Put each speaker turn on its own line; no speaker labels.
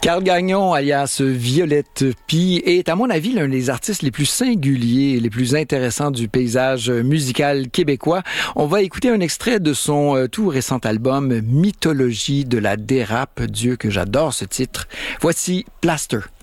Carl Gagnon, alias Violette Pie, est, à mon avis, l'un des artistes les plus singuliers et les plus intéressants du paysage musical québécois. On va écouter un extrait de son tout récent album Mythologie de la dérape. Dieu que j'adore ce titre. Voici Plaster.